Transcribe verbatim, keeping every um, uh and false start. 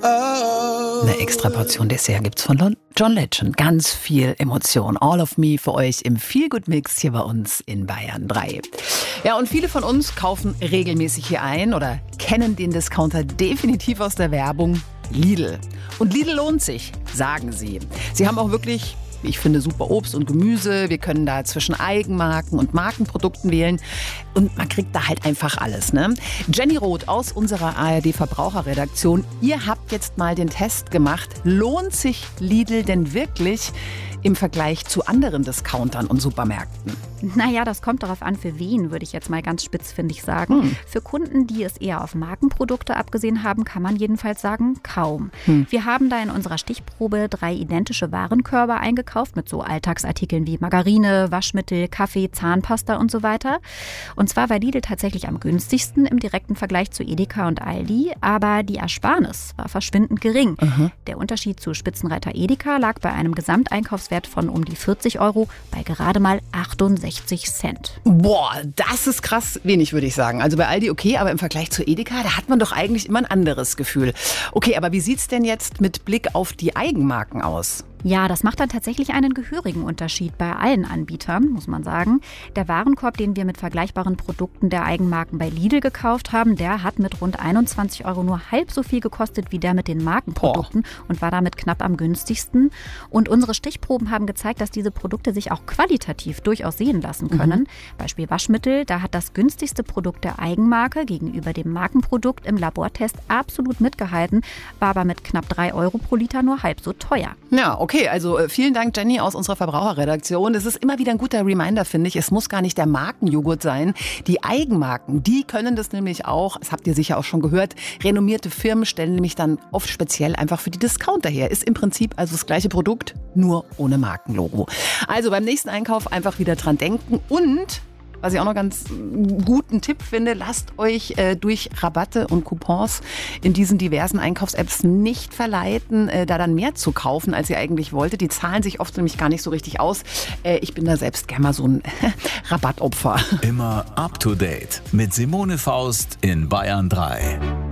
Eine extra Portion Dessert gibt's von John Legend. Ganz viel Emotion. All of Me für euch im Feel-Good-Mix hier bei uns in Bayern drei. Ja, und viele von uns kaufen regelmäßig hier ein oder kennen den Discounter definitiv aus der Werbung. Lidl. Und Lidl lohnt sich, sagen sie. Sie haben auch wirklich, wie ich finde, super Obst und Gemüse. Wir können da zwischen Eigenmarken und Markenprodukten wählen. Und man kriegt da halt einfach alles, ne? Jenny Roth aus unserer A R D-Verbraucherredaktion. Ihr habt jetzt mal den Test gemacht. Lohnt sich Lidl denn wirklich im Vergleich zu anderen Discountern und Supermärkten? Naja, das kommt darauf an, für wen, würde ich jetzt mal ganz spitzfindig sagen. Hm. Für Kunden, die es eher auf Markenprodukte abgesehen haben, kann man jedenfalls sagen, kaum. Hm. Wir haben da in unserer Stichprobe drei identische Warenkörbe eingekauft mit so Alltagsartikeln wie Margarine, Waschmittel, Kaffee, Zahnpasta und so weiter. Und zwar war Lidl tatsächlich am günstigsten im direkten Vergleich zu Edeka und Aldi, aber die Ersparnis war verschwindend gering. Mhm. Der Unterschied zu Spitzenreiter Edeka lag bei einem Gesamteinkaufswert von um die vierzig Euro bei gerade mal achtundsechzig Cent. Boah, das ist krass wenig, würde ich sagen. Also bei Aldi okay, aber im Vergleich zu Edeka, da hat man doch eigentlich immer ein anderes Gefühl. Okay, aber wie sieht's denn jetzt mit Blick auf die Eigenmarken aus? Ja, das macht dann tatsächlich einen gehörigen Unterschied bei allen Anbietern, muss man sagen. Der Warenkorb, den wir mit vergleichbaren Produkten der Eigenmarken bei Lidl gekauft haben, der hat mit rund einundzwanzig Euro nur halb so viel gekostet wie der mit den Markenprodukten Boah. und war damit knapp am günstigsten. Und unsere Stichproben haben gezeigt, dass diese Produkte sich auch qualitativ durchaus sehen lassen können. Mhm. Beispiel Waschmittel, da hat das günstigste Produkt der Eigenmarke gegenüber dem Markenprodukt im Labortest absolut mitgehalten, war aber mit knapp drei Euro pro Liter nur halb so teuer. Ja, okay. Okay, also vielen Dank, Jenny, aus unserer Verbraucherredaktion. Es ist immer wieder ein guter Reminder, finde ich. Es muss gar nicht der Markenjoghurt sein. Die Eigenmarken, die können das nämlich auch, das habt ihr sicher auch schon gehört, renommierte Firmen stellen nämlich dann oft speziell einfach für die Discounter her. Ist im Prinzip also das gleiche Produkt, nur ohne Markenlogo. Also beim nächsten Einkauf einfach wieder dran denken und... Was ich auch noch ganz guten Tipp finde, lasst euch äh, durch Rabatte und Coupons in diesen diversen Einkaufs-Apps nicht verleiten, äh, da dann mehr zu kaufen, als ihr eigentlich wolltet. Die zahlen sich oft nämlich gar nicht so richtig aus. Äh, ich bin da selbst gerne mal so ein Rabattopfer. Immer up to date mit Simone Faust in Bayern drei.